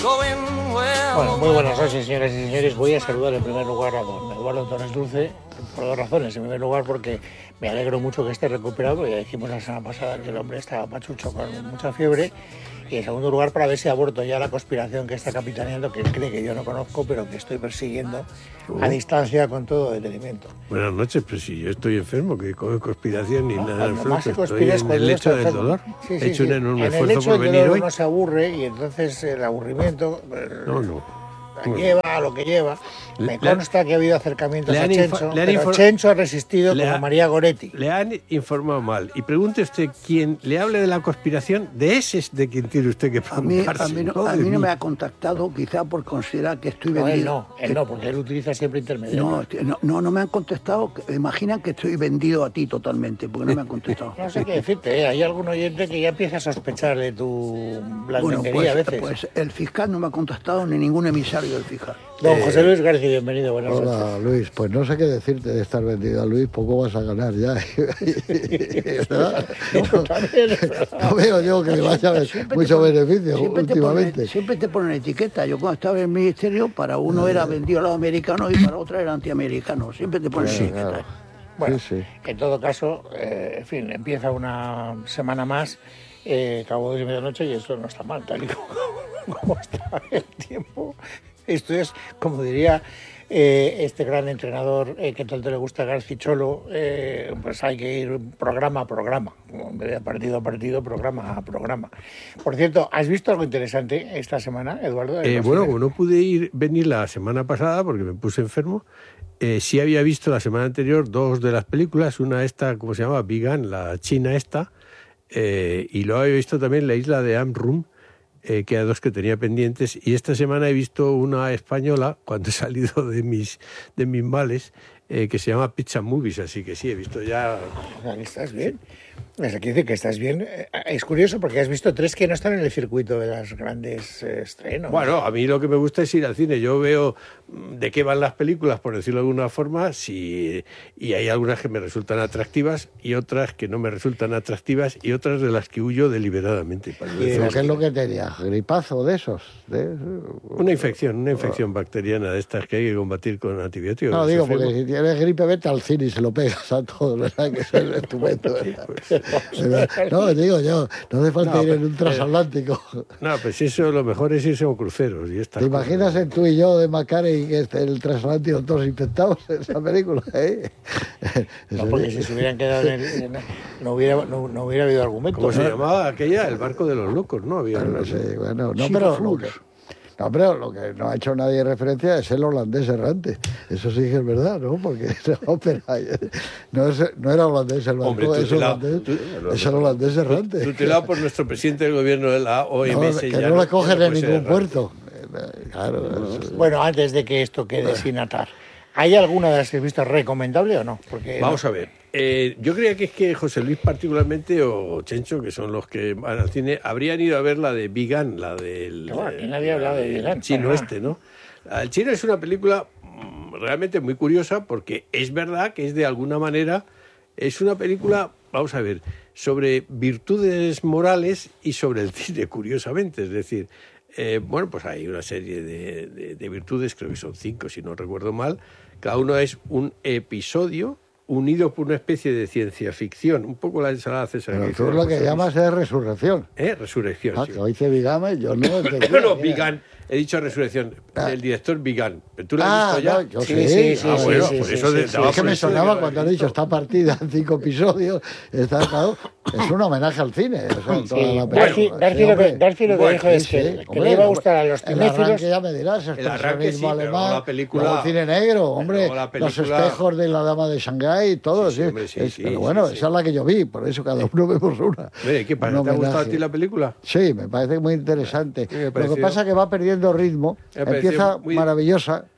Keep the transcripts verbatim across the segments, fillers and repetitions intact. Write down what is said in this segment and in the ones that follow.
Bueno, muy buenas noches, señoras y señores. Voy a saludar en primer lugar a don Eduardo Torres Dulce por dos razones. En primer lugar, porque me alegro mucho que esté recuperado. Ya dijimos la semana pasada que el hombre estaba pachucho con mucha fiebre. Y en segundo lugar, para ver si aborto ya la conspiración que está capitaneando, que cree que yo no conozco, pero que estoy persiguiendo a distancia con todo detenimiento. Buenas noches, pero si yo estoy enfermo, que con conspiración ni No, nada lo enfermo, más se estoy conspira es en cuando el uno lecho está del enfermo. dolor. Sí, sí, He hecho sí. un enorme En el esfuerzo lecho por del venir dolor hoy. uno se aburre y entonces el aburrimiento No, no. lleva a lo que lleva. Me Le- consta que ha habido acercamientos le a han Chencho, infa- le han pero infor- Chencho ha resistido le como ha- María Goretti. Le han informado mal. Y pregunte usted, quien le hable de la conspiración, de ese es de quien tiene usted que A mí, preocuparse. a mí, no, no a de mí no mí. me ha contactado, quizá por considerar que estoy No, él vendido. no, él que- no, porque él utiliza siempre intermediarios. no, t- no, no, no me han contestado. que- Imaginan que estoy vendido a ti totalmente, porque no me han contestado. No sé qué decirte, ¿eh? Hay algún oyente que ya empieza a sospechar de tu Bueno, blandenguería pues, a veces. pues el fiscal no me ha contestado, ni ningún emisario del fiscal. Don eh, José Luis García, bienvenido, buenas Hola noches. Luis, pues no sé qué decirte de estar vendido a Luis, poco vas a ganar ya. ¿Verdad? No, también es verdad. No veo yo que le vaya a haber Siempre te mucho ponen- beneficio siempre te últimamente. ponen- siempre te ponen etiqueta. Yo cuando estaba en el ministerio, para uno era vendido a los americanos y para otro era antiamericano. Siempre te ponen Claro, etiqueta. claro. Bueno, Sí, sí. en todo caso, eh, en fin, empieza una semana más, eh, cabo de medianoche y eso no está mal, tal y como, como está el tiempo. Esto es, como diría eh, este gran entrenador eh, que tanto le gusta a García Cholo, eh, pues hay que ir programa a programa, como en vez de partido a partido, programa a programa. Por cierto, ¿has visto algo interesante esta semana, Eduardo? Eh, bueno, como no pude ir venir la semana pasada porque me puse enfermo, eh, sí había visto la semana anterior dos de las películas, una esta, ¿cómo se llama? Vegan, la china esta, eh, y luego había visto también La isla de Amrum, eh, que eran dos que tenía pendientes, y esta semana he visto una española, cuando he salido de mis, de mis males, eh, que se llama Pizza Movies, así que sí, he visto ya... O sea, que estás bien. Es aquí decir que estás bien. Eh, Es curioso porque has visto tres que no están en el circuito de las grandes eh, estrenos. Bueno, a mí lo que me gusta es ir al cine. Yo veo mm, de qué van las películas, por decirlo de alguna forma, si, y hay algunas que me resultan atractivas y otras que no me resultan atractivas y otras de las que huyo deliberadamente. para no Y de decir- ¿Pero las qué es lo que tenía? ¿Gripazo de esos? ¿De- Una infección, una infección bacteriana de estas que hay que combatir con antibióticos. No, digo, Sufrimos- porque si tienes gripe, vete al cine y se lo pegas a todos, ¿verdad? Que eso es estupendo, ¿verdad? No, digo yo, no hace falta No, ir en pero- un transatlántico. No, pues eso lo mejor es irse con cruceros y estas ¿Te cosas. imaginas en tú y yo de Macari que este, el transatlántico todos infectados en esa película? ¿eh? No, porque si se hubieran quedado en el, en- no, hubiera, no, no hubiera habido argumento. ¿Cómo se ¿no? llamaba aquella? El barco de los locos, ¿no? Había Bueno, una- no sé, bueno, no, Sí, pero los lo que, no, pero lo que no ha hecho nadie referencia es el holandés errante. Eso sí que es verdad, ¿no? Porque esa ópera no, es, no era holandés el barco, Hombre, es tutelado, holandés, tú- es el holandés errante. Tutelado por nuestro presidente del gobierno de la O M No, S. que ya no le ya cogen no en puede ser ningún errante. puerto. Eh, Claro, eso- Bueno, antes de que esto quede sin atar, ¿hay alguna de las que has visto recomendable o no? Porque Vamos a ver. Eh, yo creía que es que José Luis particularmente o Chencho, que son los que van al cine, habrían ido a ver la de Vegan, la del... No, aquí nadie ha hablado de Vegan, el chino para nada. este, ¿no? El chino es una película mm, realmente muy curiosa porque es verdad que es de alguna manera, es una película, vamos a ver, sobre virtudes morales y sobre el cine, curiosamente. Es decir, eh, bueno, pues hay una serie de, de, de virtudes, creo que son cinco si no recuerdo mal, cada uno es un episodio unido por una especie de ciencia ficción, un poco la ensalada César. Pero que tú hizo lo que José llamas Luis. es resurrección. ¿Eh? Resurrección, Ah, sí. que hoy dice Vigame, yo no entendí. No, no, Mira. Vigan. He dicho resurrección. Ah. El director Vigan. ¿Tú lo has Ah, visto ya? no, yo Sí, sé. sí, sí, Ah, sí, bueno, sí, por sí, eso sí, de- sí, daba Es que por me eso de sonaba que lo cuando había han dicho visto. está partida en cinco episodios. Está, claro, es un homenaje al cine. Eso, toda Sí, la Garci, película. Garci Sí, lo que, hombre. Garci lo que Bueno, dijo es Sí, que, sí, que hombre, le iba a el- gustar a los El arranque cinéfilos. ya me dirás, El arranque sí, expresionismo pero luego alemán, la película- luego el cine negro, hombre, luego la los película- espejos de la dama de Shanghái, todo. Sí, sí, sí. hombre, sí, Es- sí, pero sí, bueno, sí. esa es la que yo vi, por eso cada uno vemos una. Mire, ¿qué pasa? Un ¿Te ha gustado a homenaje. ti la película? Sí, me parece muy interesante. Sí, me Lo pareció- que pasa es que va perdiendo ritmo, Me pareció empieza muy- maravillosa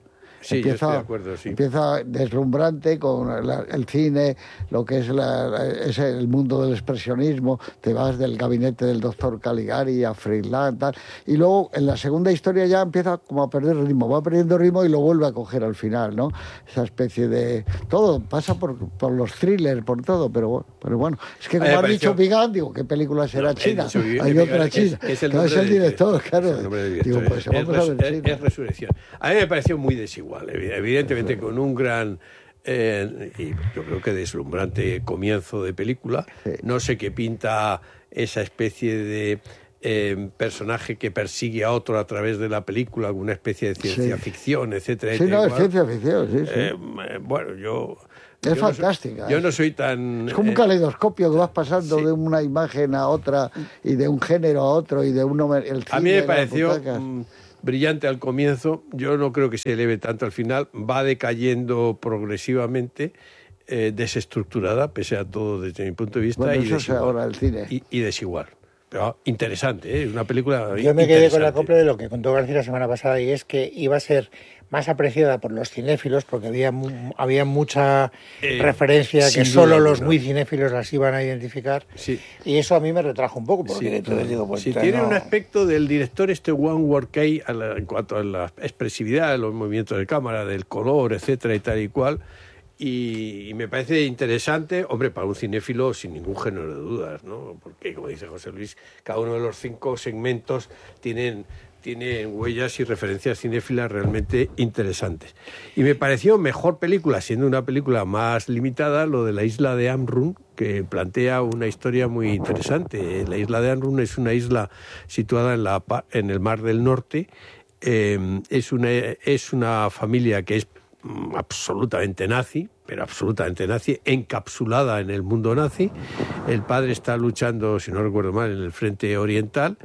Sí, empieza, yo estoy de acuerdo, sí. Empieza deslumbrante con la, el cine, lo que es, la, la, es el mundo del expresionismo, te vas del gabinete del doctor Caligari a Friedland, tal, y luego en la segunda historia ya empieza como a perder ritmo, va perdiendo ritmo y lo vuelve a coger al final, ¿no? Esa especie de... Todo pasa por, por los thrillers, por todo, pero, pero bueno, es que como Ay, has pareció... dicho Vigan, digo, ¿qué película será no, china? Dicho, Hay otra china. Es, es el, no, es el director, claro. Es el nombre del director. Digo, pues es, vamos es, a ver es, es Resurrección. A mí me pareció muy desigual, evidentemente con un gran... Eh, y yo creo que deslumbrante comienzo de película. Sí. No sé qué pinta esa especie de eh, personaje que persigue a otro a través de la película, alguna especie de ciencia sí. ficción, etcétera. Sí, no, es ciencia ficción, sí, sí. Eh, bueno, yo... Es yo fantástica. No soy, yo no soy tan... Es como un caleidoscopio que vas pasando sí. de una imagen a otra y de un género a otro y de uno... El cine, a mí me pareció mmm, brillante al comienzo. Yo no creo que se eleve tanto al final. Va decayendo progresivamente, eh, desestructurada, pese a todo desde mi punto de vista. Bueno, y eso desigual. Es ahora el cine. Y, y desigual. Pero interesante, ¿eh? Una película Yo me quedé con la copla de lo que contó García la semana pasada, y es que iba a ser más apreciada por los cinéfilos porque había había mucha eh, referencia que solo los muy cinéfilos las iban a identificar sí. y eso a mí me retrajo un poco porque sí. entonces digo pues sí, no... tiene un aspecto del director este Wong Kar-wai en cuanto a la expresividad, los movimientos de cámara, del color, etcétera y tal y cual. Y, y me parece interesante, hombre, para un cinéfilo sin ningún género de dudas, ¿no? Porque, como dice José Luis, cada uno de los cinco segmentos tienen, tienen huellas y referencias cinéfilas realmente interesantes. Y me pareció mejor película, siendo una película más limitada, lo de la isla de Amrun, que plantea una historia muy interesante. La isla de Amrun es una isla situada en, la, en el Mar del Norte. Eh, es, una, es una familia que es absolutamente nazi, pero absolutamente nazi, encapsulada en el mundo nazi. El padre está luchando, si no recuerdo mal, en el frente oriental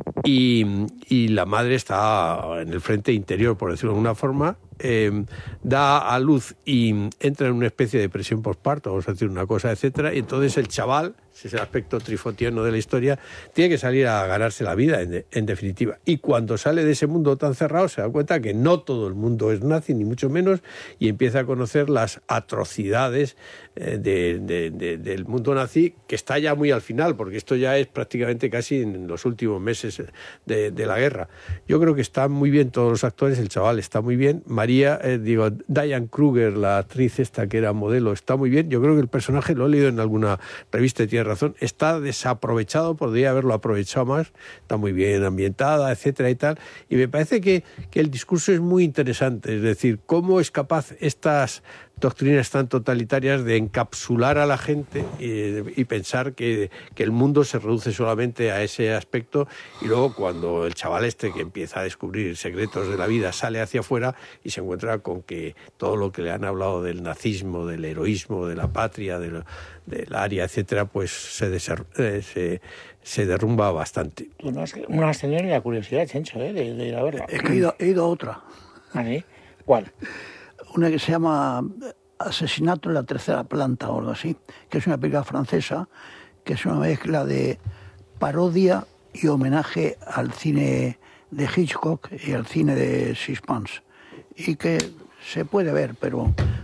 y, y la madre está en el frente interior, por decirlo de alguna forma. Eh, da a luz y entra en una especie de depresión postparto, vamos a decir una cosa, etcétera, y entonces el chaval, ese es el aspecto trifotiano de la historia, tiene que salir a ganarse la vida, en, de, en definitiva. Y cuando sale de ese mundo tan cerrado se da cuenta que no todo el mundo es nazi, ni mucho menos, y empieza a conocer las atrocidades eh, de, de, de, del mundo nazi, que está ya muy al final, porque esto ya es prácticamente casi en los últimos meses de, de la guerra. Yo creo que están muy bien todos los actores, el chaval está muy bien, María, eh, digo, Diane Kruger, la actriz esta que era modelo, está muy bien. Yo creo que el personaje, lo he leído en alguna revista y tiene razón, está desaprovechado, podría haberlo aprovechado más, está muy bien ambientada, etcétera y tal. Y me parece que, que el discurso es muy interesante, es decir, cómo es capaz estas doctrinas tan totalitarias de encapsular a la gente y, y pensar que, que el mundo se reduce solamente a ese aspecto, y luego cuando el chaval este que empieza a descubrir secretos de la vida sale hacia afuera y se encuentra con que todo lo que le han hablado del nazismo, del heroísmo, de la patria, del, del área, etcétera, pues se, deser, eh, se, se derrumba bastante. Tú no has, no has tenido ni la curiosidad, Chencho, ¿eh? de, de ir a verla. Es que he ido, he ido a otra. ¿Ah, sí? ¿Cuál? Una que se llama Asesinato en la tercera planta o algo así, que es una película francesa, que es una mezcla de parodia y homenaje al cine de Hitchcock y al cine de Suspense, y que se puede ver, pero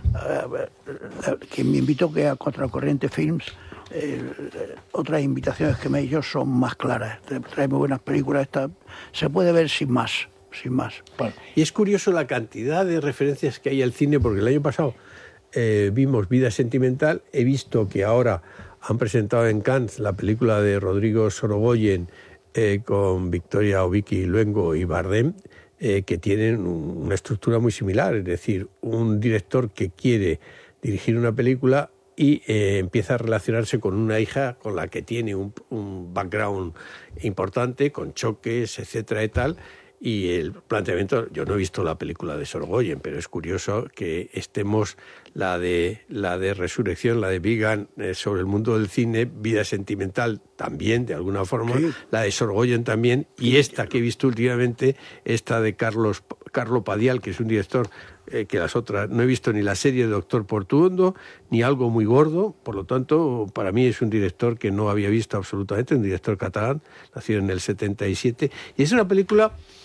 uh, quien me invitó, que a Contracorriente Films, eh, otras invitaciones que me he hecho son más claras, trae muy buenas películas, esta, se puede ver sin más. Sin más. Bueno, y es curioso la cantidad de referencias que hay al cine, porque el año pasado eh, vimos Vida Sentimental, he visto que ahora han presentado en Cannes la película de Rodrigo Sorogoyen eh, con Victoria Obiki Luengo y Bardem, eh, que tienen un, una estructura muy similar, es decir, un director que quiere dirigir una película y eh, empieza a relacionarse con una hija con la que tiene un, un background importante, con choques, etcétera y tal. Y el planteamiento, yo no he visto la película de Sorogoyen, pero es curioso que estemos la de la de Resurrección, la de Vigan, eh, sobre el mundo del cine, Vida Sentimental también, de alguna forma, sí. La de Sorogoyen también, y esta que he visto últimamente, esta de Carlos Carlo Padial, que es un director eh, que las otras, no he visto ni la serie de Doctor Portuondo, ni Algo muy gordo, por lo tanto, para mí es un director que no había visto absolutamente, un director catalán, nacido en el setenta y siete, y es una película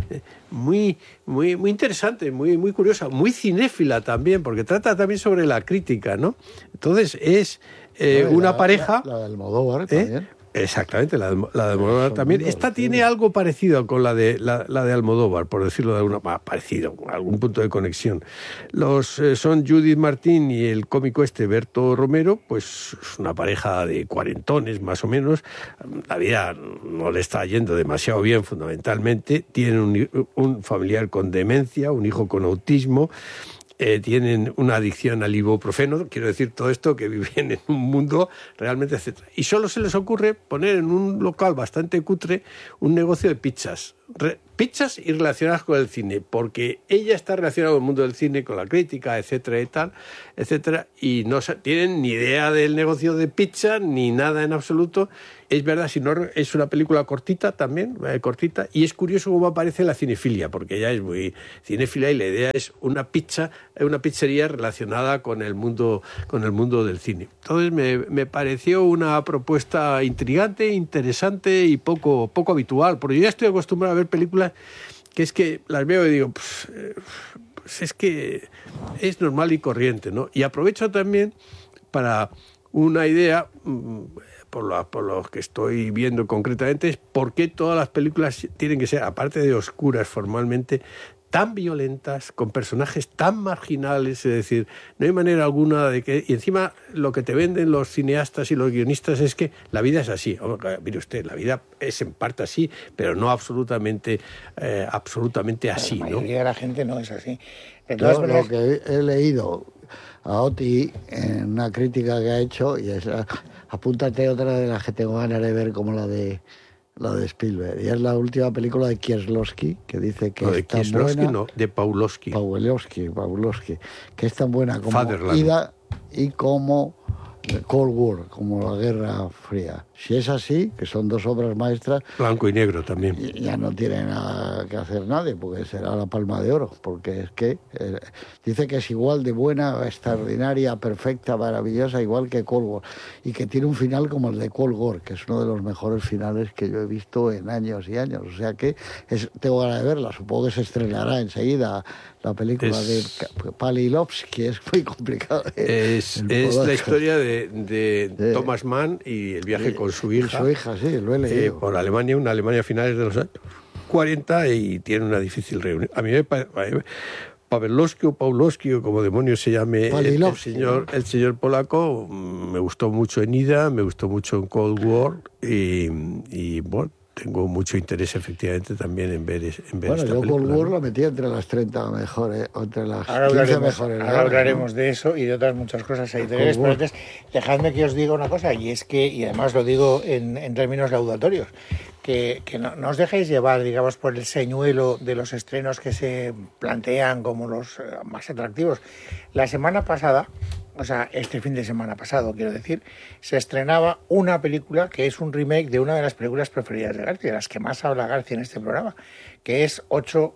muy, muy, muy interesante, muy, muy curiosa, muy cinéfila también, porque trata también sobre la crítica, ¿no? Entonces es eh, no, una la, pareja... La, la del Almodóvar ¿eh? también. Exactamente, la de, la de Almodóvar también. Esta tiene algo parecido con la de la, la de Almodóvar, por decirlo de alguna manera, parecido, algún punto de conexión. Los eh, son Judith Martín y el cómico este Berto Romero, pues es una pareja de cuarentones más o menos. La vida no le está yendo demasiado bien, fundamentalmente. Tienen un, un familiar con demencia, un hijo con autismo. Eh, tienen una adicción al ibuprofeno, quiero decir, todo esto que viven en un mundo realmente, etcétera. Y solo se les ocurre poner en un local bastante cutre un negocio de pizzas. Re, pizzas y relacionadas con el cine, porque ella está relacionada con el mundo del cine, con la crítica, etcétera y tal, etcétera, y no tienen ni idea del negocio de pizza, ni nada en absoluto. Es verdad, si no, es una película cortita también, eh, cortita, y es curioso cómo aparece la cinefilia, porque ella es muy cinéfila y la idea es una pizza, una pizzería relacionada con el mundo, con el mundo del cine. Entonces me, me pareció una propuesta intrigante, interesante y poco, poco habitual, porque yo ya estoy acostumbrado a ver películas que es que las veo y digo, pues, eh, pues es que es normal y corriente, ¿no? Y aprovecho también para una idea... Mmm, Por lo, por lo que estoy viendo concretamente, es por qué todas las películas tienen que ser, aparte de oscuras formalmente, tan violentas, con personajes tan marginales, es decir, no hay manera alguna de que... Y encima lo que te venden los cineastas y los guionistas es que la vida es así. Oh, mire usted, la vida es en parte así, pero no absolutamente, eh, absolutamente así, ¿no? La mayoría de la gente no es así. Yo lo que he leído a Oti en una crítica que ha hecho, y es... Apúntate otra de las que tengo ganas de ver, como la de la de Spielberg. Y es la última película de Kieslowski, que dice que no, es tan buena... No, de Pawlowski. Pawlowski, Pawlowski, que es tan buena como Fatherland. Ida y como Cold War, como la Guerra Fría. Si es así, que son dos obras maestras... Blanco y negro también. Ya no tiene nada que hacer nadie, porque será la Palma de Oro, porque es que eh, dice que es igual de buena, extraordinaria, perfecta, maravillosa, igual que Cold War, y que tiene un final como el de Cold War, que es uno de los mejores finales que yo he visto en años y años. O sea que es, tengo ganas de verla, supongo que se estrenará enseguida la película es, de Pawlowski, es muy complicado. Es, es la historia de, de, de Thomas Mann y el viaje de, con su hija. Su hija, sí, lo he leído. Eh, por Alemania, una Alemania a finales de los años cuarenta, y tiene una difícil reunión. A mí me parece... Pawlowski o Pawlowski o como demonios se llame el, el señor el señor polaco, me gustó mucho en Ida, me gustó mucho en Cold War y, y bueno, tengo mucho interés efectivamente también en ver, en ver bueno, esta yo película. Cold War la metí entre las treinta mejores, entre las ahora quince hablaremos, mejores. Ahora hablaremos ¿no? de eso y de otras muchas cosas ahí. Pero antes, dejadme que os diga una cosa, y es que, y además lo digo en, en términos laudatorios, que, que no, no os dejéis llevar, digamos, por el señuelo de los estrenos que se plantean como los eh, más atractivos. La semana pasada, o sea, este fin de semana pasado, quiero decir, se estrenaba una película que es un remake de una de las películas preferidas de García, de las que más habla García en este programa, que es Ocho...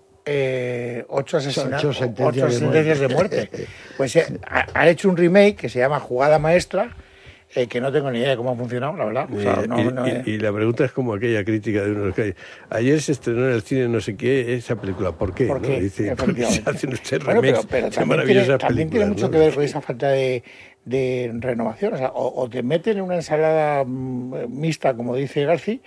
Eh, ocho asesinatos, ocho sentencias, ocho sentencias de muerte. De muerte. Pues eh, ha, ha hecho un remake que se llama Jugada Maestra, eh, que no tengo ni idea de cómo ha funcionado, la verdad. O sea, no, y, no, y, y la pregunta es como aquella crítica de unos que ayer se estrenó en el cine no sé qué, esa película, ¿por qué? ¿Por qué? ¿no? Dice, ¿por qué se hacen ustedes bueno, remakes? Pero, pero también, tiene, también tiene mucho ¿no? que ver con esa falta de, de renovación. O sea, o, o te meten en una ensalada mixta, como dice García,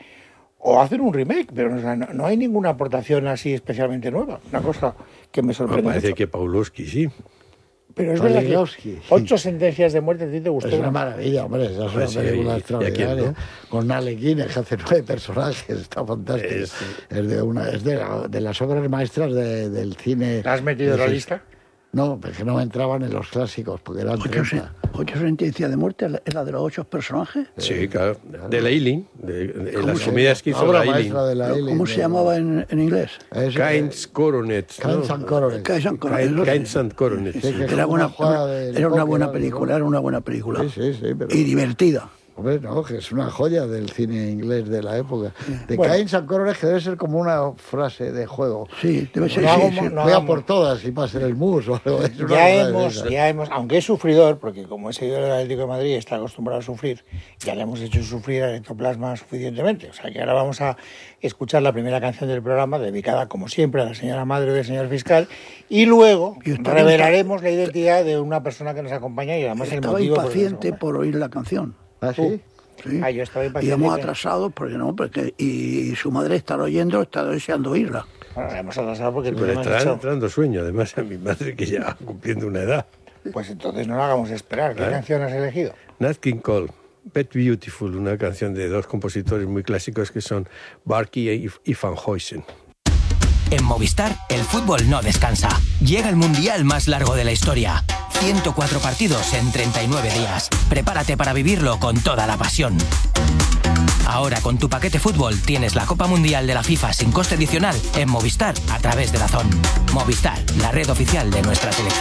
o hacen un remake, pero o sea, no, no hay ninguna aportación así especialmente nueva. Una cosa que me sorprende me parece mucho. que Pawlowski sí. Pero es verdad que ocho sentencias de muerte a ti te gustó. Es una maravilla, hombre, esa es una sí, película extraordinaria. ¿No? Con Alequines, que hace nueve personajes, está fantástico. Es, es, de, una, es de, la, de las obras maestras de, del cine. ¿La has metido en la lista? No, porque no entraban en los clásicos, porque eran ocho, ¿Ocho sentencias de muerte es la de los ocho personajes? Sí, claro. De la Eileen, de, de, de las comedias que hizo la Eileen. ¿Cómo se llamaba en, en inglés? Kynes Coronet. Kynes and Coronet. Kynes and Coronet. Era una buena película, era una buena película. Sí, sí, sí. Pero... Y divertida. Hombre, no, que es una joya del cine inglés de la época. De Bueno. Caín San Corones, que debe ser como una frase de juego. Sí, debe ser, No sí, hago- sí. no Voy a hagamos- por todas y pase el mus o algo. Es una Ya cosa de hemos, esas. ya hemos, aunque es sufridor, porque como es seguidor del Atlético de Madrid y está acostumbrado a sufrir, ya le hemos hecho sufrir al ectoplasma suficientemente. O sea que ahora vamos a escuchar la primera canción del programa, dedicada como siempre a la señora madre del señor fiscal, y luego Y está- revelaremos la identidad de una persona que nos acompaña y además el Estaba motivo por el que nos impaciente acompaña. por oír la canción. ¿Ah, sí? Sí. Ah, yo estaba Y impaciente. hemos que- atrasado porque no, porque y su madre está oyendo, está deseando oírla. Bueno, hemos atrasado porque el Pero programa estará es hecho. entrando sueño, además, a mi madre que ya cumpliendo una edad. Pues entonces no lo hagamos esperar. ¿Qué ¿Eh? canción has elegido? Nat King Cole, Pet Beautiful, una canción de dos compositores muy clásicos que son Barky y, y Van Huysen. En Movistar, el fútbol no descansa. Llega el mundial más largo de la historia. ciento cuatro partidos en treinta y nueve días. Prepárate para vivirlo con toda la pasión. Ahora con tu paquete fútbol tienes la Copa Mundial de la FIFA sin coste adicional en Movistar a través de DAZN. Movistar, la red oficial de nuestra selección.